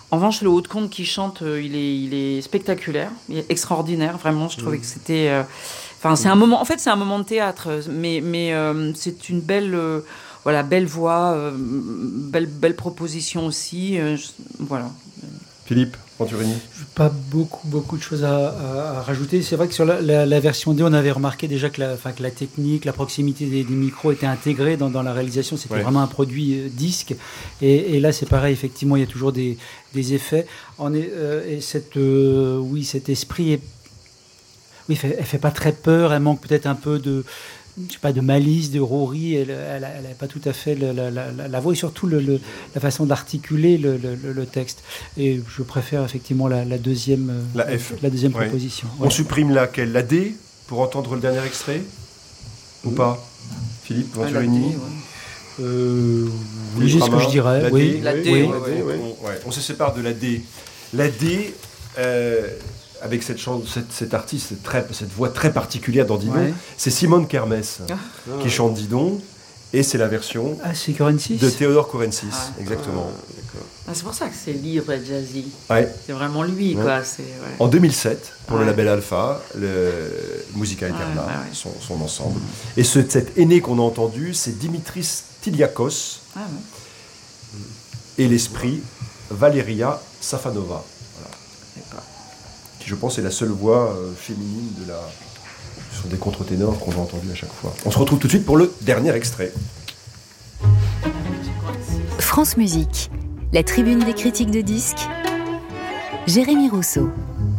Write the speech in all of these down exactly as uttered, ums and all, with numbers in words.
En revanche, le haut de compte qui chante, euh, il, est, il est spectaculaire, il est extraordinaire, vraiment. Je trouvais mmh. que c'était... Euh, enfin, c'est un moment... En fait, c'est un moment de théâtre, mais, mais euh, c'est une belle... Euh, voilà, belle voix, euh, belle, belle proposition aussi. Euh, je, voilà. Philippe Venturini. Pas beaucoup, beaucoup de choses à, à, à rajouter. C'est vrai que sur la, la, la version D, on avait remarqué déjà que la, enfin, que la technique, la proximité des, des micros était intégrée dans, dans la réalisation. C'était ouais. vraiment un produit euh, disque. Et, et là, c'est pareil. Effectivement, il y a toujours des, des effets. On est, euh, et cette, euh, oui, cet esprit est, oui, elle fait, elle fait pas très peur. Elle manque peut-être un peu de, je sais pas, de malice, de rouerie. Elle, elle, elle, elle a pas tout à fait la, la, la, la voix et surtout le, le, la façon d'articuler le, le, le texte. Et je préfère effectivement la, la deuxième, la, F. la deuxième ouais. proposition. On ouais. supprime laquelle ? La D pour entendre le dernier extrait ou pas ? Philippe Venturini. Ah, ouais. euh, oui, c'est ce que je dirais. La oui. D, la oui, D, oui, oui. oui, oui. On, ouais. on se sépare de la D. La D. Euh, avec cette, chante, cette, cette artiste, cette, très, cette voix très particulière dans Didon, ouais. c'est Simone Kermès ah. qui chante Didon, et c'est la version ah, c'est Corensis de Théodore Corensis, ah. exactement. Ah, ah, c'est pour ça que c'est libre et jazzy. Ouais. C'est vraiment lui, ouais. quoi. C'est, ouais. En deux mille sept, pour ouais. le label Alpha, le Musica Eterna, ouais, ouais, ouais. Son, son ensemble. Et ce, cet aîné qu'on a entendu, c'est Dimitris Tiliakos, ah, ouais. et l'esprit Valeria Safanova. Je pense que c'est la seule voix euh, féminine de la... Ce sont des contre-ténors qu'on a entendus à chaque fois. On se retrouve tout de suite pour le dernier extrait. France Musique, la tribune des critiques de disques. Jérémy Rousseau.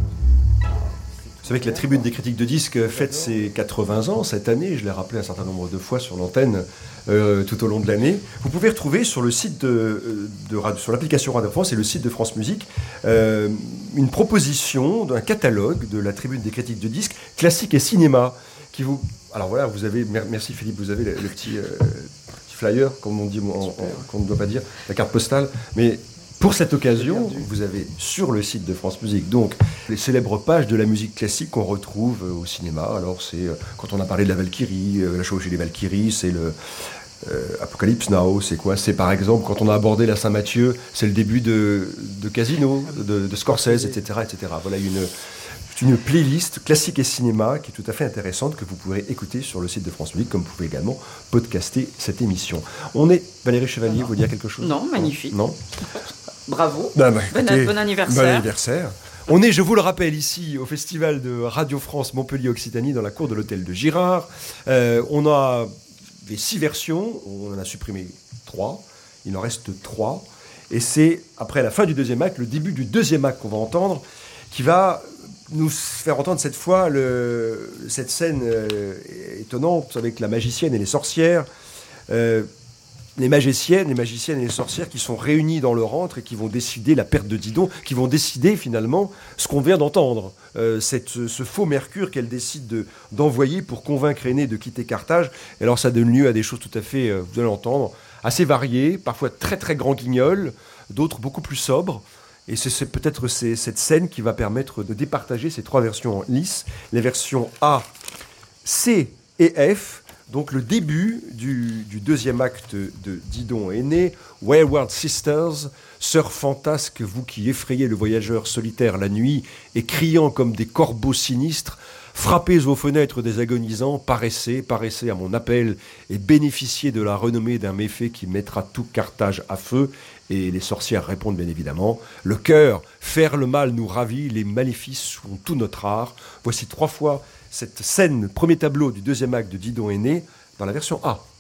Vous savez que la tribune des critiques de disques fête ses quatre-vingts ans cette année. Je l'ai rappelé un certain nombre de fois sur l'antenne euh, tout au long de l'année. Vous pouvez retrouver sur le site de, de radio, sur l'application Radio France et le site de France Musique euh, une proposition d'un catalogue de la tribune des critiques de disques classique et cinéma qui vous. Alors voilà, vous avez. Merci Philippe, vous avez le, le petit, euh, petit flyer, comme on dit, en, en, qu'on ne doit pas dire, la carte postale, mais. Pour cette occasion, vous avez sur le site de France Musique donc les célèbres pages de la musique classique qu'on retrouve au cinéma. Alors c'est quand on a parlé de la Valkyrie, la chevauchée des Valkyries, c'est le euh, Apocalypse Now, c'est quoi ? C'est par exemple quand on a abordé la Saint-Mathieu, c'est le début de, de Casino, de, de Scorsese, et cetera, et cetera. Voilà une une playlist classique et cinéma qui est tout à fait intéressante que vous pourrez écouter sur le site de France Musique, comme vous pouvez également podcaster cette émission. On est Valérie Chevalier, vous dire quelque chose ? Non, magnifique. Non. Bravo. Ben, bah, écoutez, bon, bon anniversaire. Bon anniversaire. On est, je vous le rappelle, ici au festival de Radio France Montpellier-Occitanie dans la cour de l'hôtel de Girard. Euh, on a des six versions, on en a supprimé trois, il en reste trois. Et c'est après la fin du deuxième acte, le début du deuxième acte qu'on va entendre, qui va nous faire entendre cette fois le, cette scène euh, étonnante avec la magicienne et les sorcières. Euh, les magiciennes, les magiciennes et les sorcières qui sont réunies dans leur antre et qui vont décider la perte de Didon, qui vont décider finalement ce qu'on vient d'entendre, euh, cette, ce, ce faux Mercure qu'elles décident de, d'envoyer pour convaincre Énée de quitter Carthage. Et alors ça donne lieu à des choses tout à fait, euh, vous allez l'entendre, assez variées, parfois très très grands guignols, d'autres beaucoup plus sobres. Et c'est, c'est peut-être c'est, cette scène qui va permettre de départager ces trois versions en lice, les versions A, C et F. Donc le début du, du deuxième acte de Didon est né. Wayward Sisters, sœurs fantasques, vous qui effrayez le voyageur solitaire la nuit et criant comme des corbeaux sinistres, frappez aux fenêtres des agonisants, paraissez, paraissez à mon appel et bénéficiez de la renommée d'un méfait qui mettra tout Carthage à feu. Et les sorcières répondent bien évidemment, le cœur, faire le mal nous ravit, les maléfices sont tout notre art. Voici trois fois cette scène, premier tableau du deuxième acte de Didon est né, dans la version A.